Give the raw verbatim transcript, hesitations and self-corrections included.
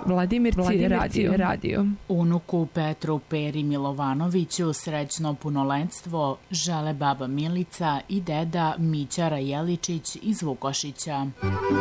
Vladimirci radio. radio. Unuku Petru Peri Milovanoviću srećno punoletstvo žele baba Milica i deda Mića Rajeličić iz Vukošića.